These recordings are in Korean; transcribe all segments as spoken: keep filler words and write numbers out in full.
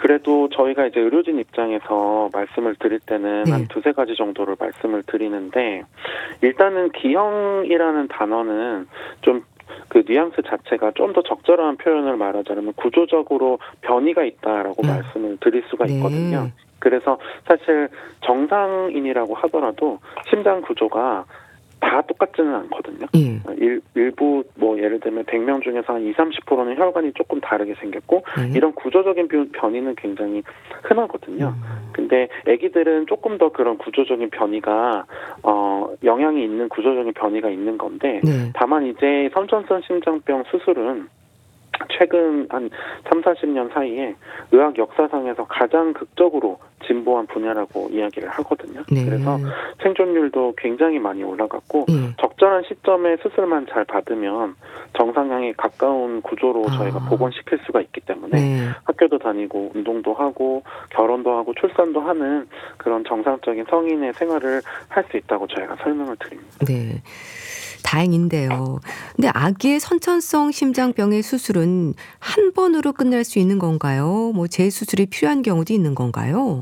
그래도 저희가 이제 의료진 입장에서 말씀을 드릴 때는 네. 한 두세 가지 정도를 말씀을 드리는데, 일단은 기형이라는 단어는 좀 그 뉘앙스 자체가 좀 더 적절한 표현을 말하자면 구조적으로 변이가 있다라고 네. 말씀을 드릴 수가 있거든요. 네. 그래서 사실 정상인이라고 하더라도 심장 구조가 다 똑같지는 않거든요. 예. 일, 일부 뭐 예를 들면 백 명 중에서 한 이십, 삼십 퍼센트는 혈관이 조금 다르게 생겼고 네. 이런 구조적인 변- 변이는 굉장히 흔하거든요. 음. 근데 아기들은 조금 더 그런 구조적인 변이가 어 영향이 있는 구조적인 변이가 있는 건데, 네. 다만 이제 선천성 심장병 수술은 최근 한 삼, 사십 년 사이에 의학 역사상에서 가장 극적으로 진보한 분야라고 이야기를 하거든요. 네. 그래서 생존율도 굉장히 많이 올라갔고 예. 적절한 시점에 수술만 잘 받으면 정상향에 가까운 구조로 아. 저희가 복원시킬 수가 있기 때문에 네. 학교도 다니고 운동도 하고 결혼도 하고 출산도 하는 그런 정상적인 성인의 생활을 할 수 있다고 저희가 설명을 드립니다. 네. 다행인데요. 근데 아기의 선천성 심장병의 수술은 한 번으로 끝날 수 있는 건가요? 뭐 재수술이 필요한 경우도 있는 건가요?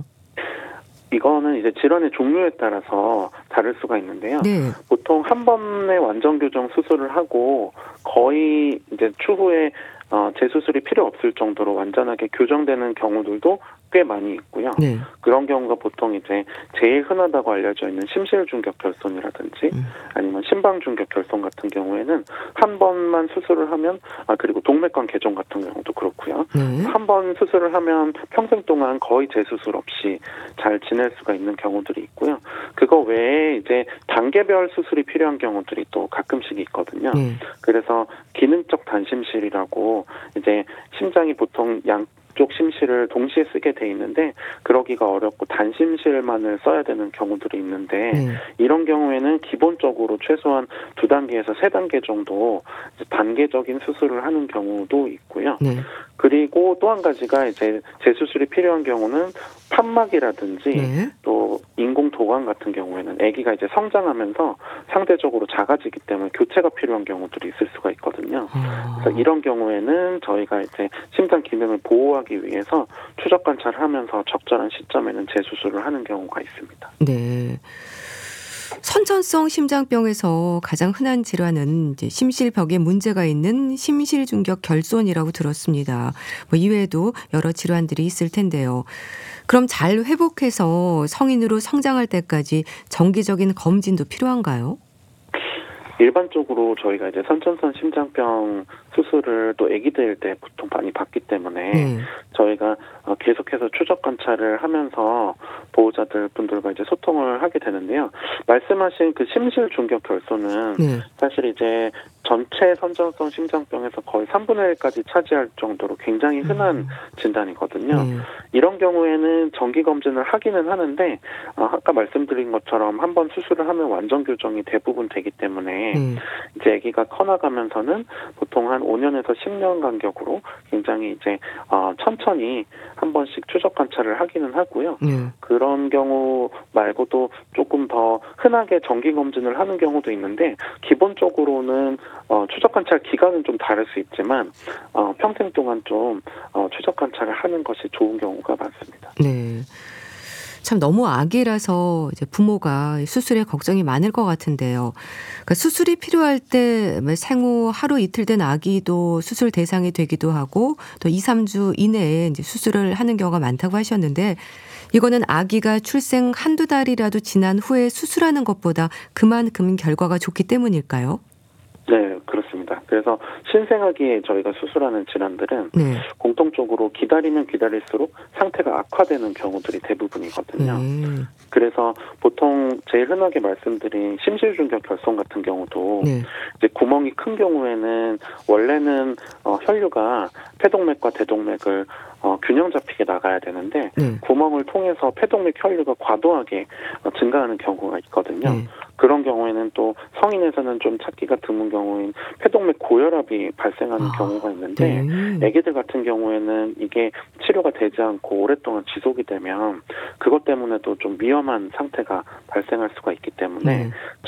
이거는 이제 질환의 종류에 따라서 다를 수가 있는데요. 네. 보통 한 번에 완전 교정 수술을 하고 거의 이제 추후에 어, 재수술이 필요 없을 정도로 완전하게 교정되는 경우들도 꽤 많이 있고요. 네. 그런 경우가 보통 이제 제일 흔하다고 알려져 있는 심실중격 결손이라든지 음. 아니면 심방중격 결손 같은 경우에는 한 번만 수술을 하면, 아 그리고 동맥관 개종 같은 경우도 그렇고요. 네. 한 번 수술을 하면 평생 동안 거의 재수술 없이 잘 지낼 수가 있는 경우들이 있고요. 그거 외에 이제 단계별 수술이 필요한 경우들이 또 가끔씩 있거든요. 네. 그래서 기능적 단심실이라고 이제 심장이 보통 양 쪽 심실을 동시에 쓰게 돼 있는데 그러기가 어렵고 단심실만을 써야 되는 경우들이 있는데 네. 이런 경우에는 기본적으로 최소한 두 단계에서 세 단계 정도 단계적인 수술을 하는 경우도 있고요. 네. 그리고 또 한 가지가 이제 재수술이 필요한 경우는 판막이라든지 네. 또 인공 도관 같은 경우에는 아기가 이제 성장하면서 상대적으로 작아지기 때문에 교체가 필요한 경우들이 있을 수가 있거든요. 아. 그래서 이런 경우에는 저희가 이제 심장 기능을 보호하기 위해서 추적 관찰을 하면서 적절한 시점에는 재수술을 하는 경우가 있습니다. 네. 선천성 심장병에서 가장 흔한 질환은 이제 심실벽에 문제가 있는 심실중격 결손이라고 들었습니다. 뭐 이외에도 여러 질환들이 있을 텐데요. 그럼 잘 회복해서 성인으로 성장할 때까지 정기적인 검진도 필요한가요? 일반적으로 저희가 이제 선천성 심장병 수술을 또 아기들 때 보통 많이 받기 때문에 네. 저희가 계속해서 추적 관찰을 하면서 보호자들 분들과 이제 소통을 하게 되는데요. 말씀하신 그 심실 중격 결손은 네. 사실 이제 전체 선천성 심장병에서 거의 삼분의 일까지 차지할 정도로 굉장히 흔한 음. 진단이거든요. 네. 이런 경우에는 정기 검진을 하기는 하는데 어, 아까 말씀드린 것처럼 한번 수술을 하면 완전 교정이 대부분 되기 때문에 네. 이제 아기가 커나가면서는 보통 한 오 년에서 십 년 간격으로 굉장히 이제 어, 천천히 한 번씩 추적 관찰을 하기는 하고요. 네. 그런 경우 말고도 조금 더 흔하게 정기 검진을 하는 경우도 있는데 기본적으로는 어, 추적 관찰 기간은 좀 다를 수 있지만 어, 평생 동안 좀 어, 추적 관찰을 하는 것이 좋은 경우가 많습니다. 네. 참 너무 아기라서 이제 부모가 수술에 걱정이 많을 것 같은데요. 그러니까 수술이 필요할 때 생후 하루 이틀 된 아기도 수술 대상이 되기도 하고 또 이, 삼 주 이내에 이제 수술을 하는 경우가 많다고 하셨는데 이거는 아기가 출생 한두 달이라도 지난 후에 수술하는 것보다 그만큼 결과가 좋기 때문일까요? 네, 그렇습니다. 그래서 신생아기에 저희가 수술하는 질환들은 네. 공통적으로 기다리면 기다릴수록 상태가 악화되는 경우들이 대부분이거든요. 네. 그래서 보통 제일 흔하게 말씀드린 심실중격 결손 같은 경우도 네. 이제 구멍이 큰 경우에는 원래는 어, 혈류가 폐동맥과 대동맥을 어, 균형 잡히게 나가야 되는데 네. 구멍을 통해서 폐동맥 혈류가 과도하게 어, 증가하는 경우가 있거든요. 네. 그런 경우에는 또 성인에서는 좀 찾기가 드문 경우인 폐동맥 고혈압이 발생하는 아, 경우가 있는데 네. 아기들 같은 경우에는 이게 치료가 되지 않고 오랫동안 지속이 되면 그것 때문에도 좀 위험한 상태가 발생할 수가 있기 때문에 네. 저희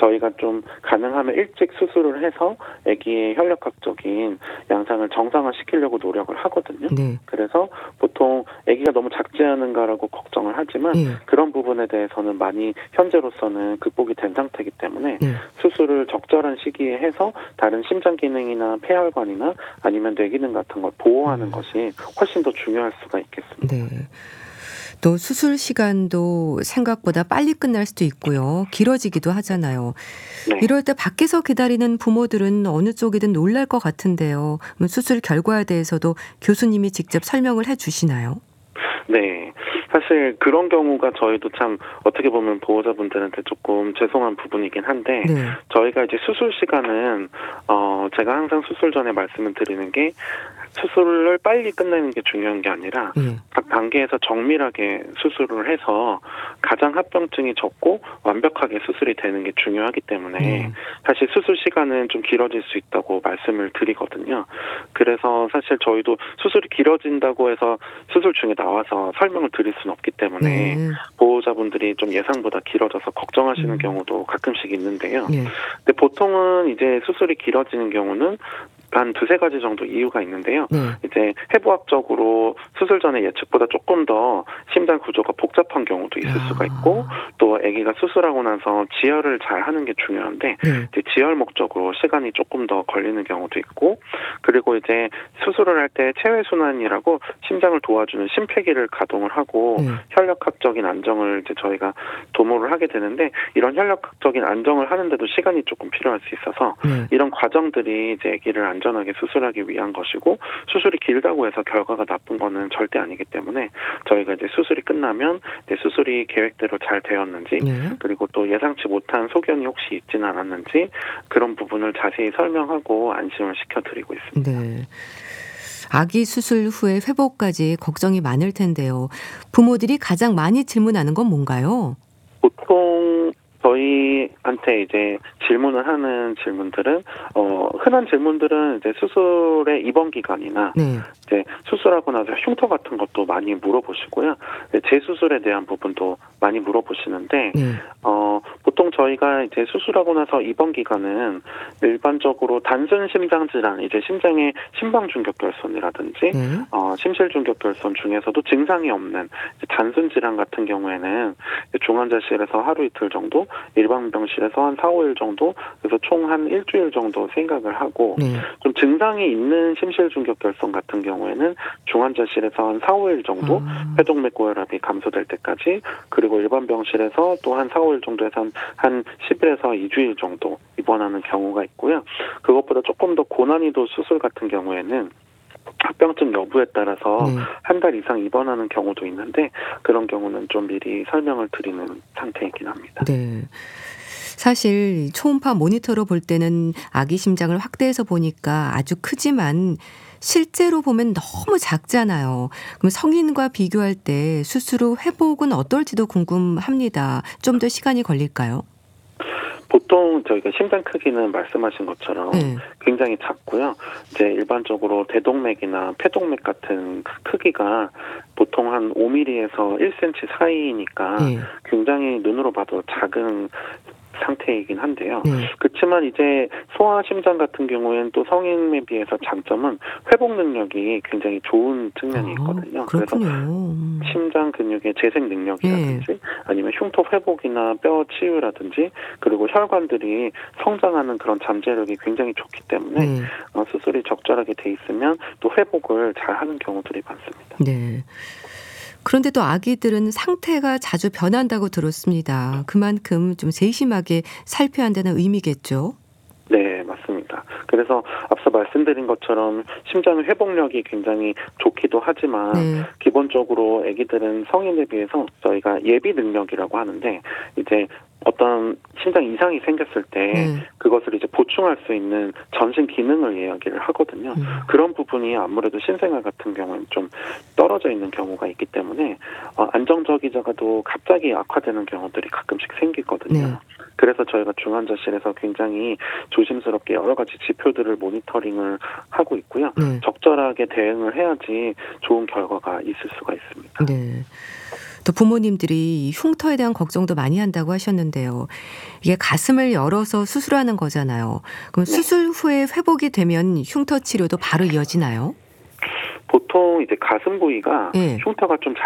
저희가 좀 가능하면 일찍 수술을 해서 아기의 혈력학적인 양상을 정상화시키려고 노력을 하거든요. 네. 그래서 보통 아기가 너무 작지 않은가라고 걱정을 하지만 예. 그런 부분에 대해서는 많이 현재로서는 극복이 된 상태이기 때문에 네. 수술을 적절한 시기에 해서 다른 심장 기능이나 폐혈관이나 아니면 뇌 기능 같은 걸 보호하는 것이 훨씬 더 중요할 수가 있겠습니다. 네. 또 수술 시간도 생각보다 빨리 끝날 수도 있고요. 길어지기도 하잖아요. 네. 이럴 때 밖에서 기다리는 부모들은 어느 쪽이든 놀랄 것 같은데요. 그럼 수술 결과에 대해서도 교수님이 직접 설명을 해 주시나요? 네. 사실 그런 경우가 저희도 참 어떻게 보면 보호자분들한테 조금 죄송한 부분이긴 한데 네. 저희가 이제 수술 시간은 어 제가 항상 수술 전에 말씀을 드리는 게 수술을 빨리 끝내는 게 중요한 게 아니라 예. 각 단계에서 정밀하게 수술을 해서 가장 합병증이 적고 완벽하게 수술이 되는 게 중요하기 때문에 네. 사실 수술 시간은 좀 길어질 수 있다고 말씀을 드리거든요. 그래서 사실 저희도 수술이 길어진다고 해서 수술 중에 나와서 설명을 드릴 수는 없기 때문에 네. 보호자분들이 좀 예상보다 길어져서 걱정하시는 음. 경우도 가끔씩 있는데요. 예. 근데 보통은 이제 수술이 길어지는 경우는 한 두세 가지 정도 이유가 있는데요. 네. 이제 해부학적으로 수술 전에 예측보다 조금 더 심장 구조가 복잡한 경우도 있을 수가 있고 또 아기가 수술하고 나서 지혈을 잘 하는 게 중요한데 네. 이제 지혈 목적으로 시간이 조금 더 걸리는 경우도 있고 그리고 이제 수술을 할 때 체외순환이라고 심장을 도와주는 심폐기를 가동을 하고 네. 혈력학적인 안정을 이제 저희가 도모를 하게 되는데 이런 혈력학적인 안정을 하는데도 시간이 조금 필요할 수 있어서 네. 이런 과정들이 이제 아기를 안전하게 수술하기 위한 것이고 수술이 길다고 해서 결과가 나쁜 거는 절대 아니기 때문에 저희가 이제 수술이 끝나면 이제 수술이 계획대로 잘 되었는지 네. 그리고 또 예상치 못한 소견이 혹시 있지는 않았는지 그런 부분을 자세히 설명하고 안심을 시켜드리고 있습니다. 네. 아기 수술 후에 회복까지 걱정이 많을 텐데요. 부모들이 가장 많이 질문하는 건 뭔가요? 보통 저희한테 이제 질문을 하는 질문들은 어 흔한 질문들은 이제 수술의 입원 기간이나 네. 이제 수술하고 나서 흉터 같은 것도 많이 물어보시고요. 재수술에 대한 부분도 많이 물어보시는데 네. 어 보통 저희가 이제 수술하고 나서 입원 기간은 일반적으로 단순 심장 질환, 이제 심장의 심방 중격결손이라든지 네. 어 심실 중격결손 중에서도 증상이 없는 단순 질환 같은 경우에는 중환자실에서 하루 이틀 정도, 일반 병실에서 한 사, 오일 정도, 그래서 총 한 일주일 정도 생각을 하고 네. 좀 증상이 있는 심실 중격결손 같은 경우에는 중환자실에서 한 사, 오일 정도 아. 폐동맥 고혈압이 감소될 때까지 그리고 일반 병실에서 또 한 사, 오일 정도에서 한, 한 십 일에서 이 주일 정도 입원하는 경우가 있고요. 그것보다 조금 더 고난이도 수술 같은 경우에는 합병증 여부에 따라서 네. 한 달 이상 입원하는 경우도 있는데 그런 경우는 좀 미리 설명을 드리는 상태이긴 합니다. 네. 사실 초음파 모니터로 볼 때는 아기 심장을 확대해서 보니까 아주 크지만 실제로 보면 너무 작잖아요. 그럼 성인과 비교할 때 수술 후 회복은 어떨지도 궁금합니다. 좀 더 시간이 걸릴까요? 보통 저희가 심장 크기는 말씀하신 것처럼 네. 굉장히 작고요. 이제 일반적으로 대동맥이나 폐동맥 같은 크기가 보통 한 오 밀리미터에서 일 센티미터 사이니까 네. 굉장히 눈으로 봐도 작은 상태이긴 한데요. 네. 그렇지만 이제 소아 심장 같은 경우에는 또 성인에 비해서 장점은 회복 능력이 굉장히 좋은 측면이 있거든요. 아, 그렇군요. 그래서 심장 근육의 재생 능력이라든지 아니면 흉터 회복이나 뼈 치유라든지 그리고 혈관들이 성장하는 그런 잠재력이 굉장히 좋기 때문에 네. 어, 수술이 적절하게 돼 있으면 또 회복을 잘 하는 경우들이 많습니다. 네. 그런데 또 아기들은 상태가 자주 변한다고 들었습니다. 그만큼 좀 세심하게 살펴야 한다는 의미겠죠? 네, 맞습니다. 그래서 앞서 말씀드린 것처럼 심장 회복력이 굉장히 좋기도 하지만 네. 기본적으로 아기들은 성인에 비해서 저희가 예비 능력이라고 하는데 이제 어떤 심장 이상이 생겼을 때 네. 그것을 이제 보충할 수 있는 전신 기능을 이야기를 하거든요. 음. 그런 부분이 아무래도 신생아 같은 경우는 좀 떨어져 있는 경우가 있기 때문에 어, 안정적이다가도 갑자기 악화되는 경우들이 가끔씩 생기거든요. 네. 그래서 저희가 중환자실에서 굉장히 조심스럽게 여러 가지 지표들을 모니터링을 하고 있고요. 네. 적절하게 대응을 해야지 좋은 결과가 있을 수가 있습니다. 네. 또 부모님들이 흉터에 대한 걱정도 많이 한다고 하셨는데요. 이게 가슴을 열어서 수술하는 거잖아요. 그럼 네. 수술 후에 회복이 되면 흉터 치료도 바로 이어지나요? 보통 이제 가슴 부위가 예. 흉터가 좀 잘